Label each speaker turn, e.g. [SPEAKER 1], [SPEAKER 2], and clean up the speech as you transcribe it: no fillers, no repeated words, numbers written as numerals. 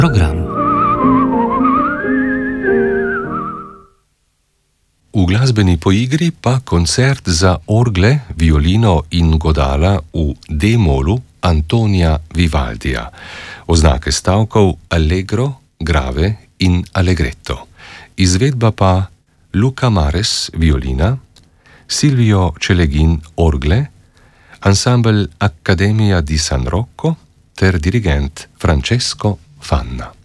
[SPEAKER 1] Program. V glasbeni poigri pa koncert za orgle, violino in godala v D-molu Antonija Vivaldija. Oznake stavkov Allegro, Grave in Allegretto. Izvedba pa Luca Mares, violina, Silvio Celegin, orgle, Ensemble Accademia di San Rocco ter dirigent Francesco Fanna.